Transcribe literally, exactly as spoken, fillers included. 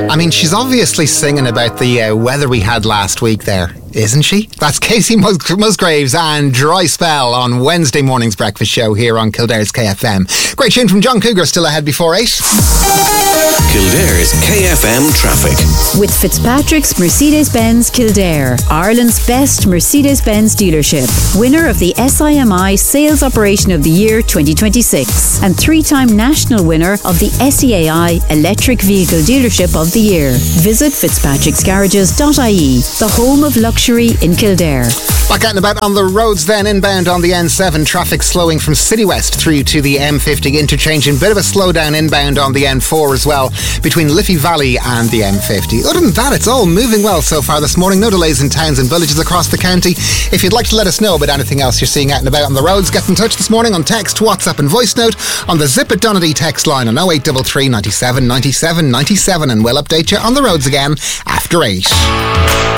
I mean, she's obviously singing about the uh, weather we had last week there, isn't she? That's Casey Mus- Musgraves and Dry Spell on Wednesday morning's breakfast show here on Kildare's K F M. Great tune from John Cougar, still ahead before eight. Kildare's K F M traffic. With Fitzpatrick's Mercedes-Benz Kildare, Ireland's best Mercedes-Benz dealership, winner of the S I M I Sales Operation of the Year twenty twenty-six, and three-time national winner of the S E A I Electric Vehicle Dealership of the Year. Visit fitzpatricks garages dot I E, the home of luxury in Kildare. Back out and about on the roads then, inbound on the N seven, traffic slowing from City West through to the M fifty interchange, and a bit of a slowdown inbound on the N four as well, between Liffey Valley and the M fifty. Other than that, it's all moving well so far this morning. No delays in towns and villages across the county. If you'd like to let us know about anything else you're seeing out and about on the roads, get in touch this morning on text, WhatsApp and voice note on the Zip at Donady text line on oh eight three three, ninety-seven, ninety-seven, ninety-seven, and we'll update you on the roads again after eight.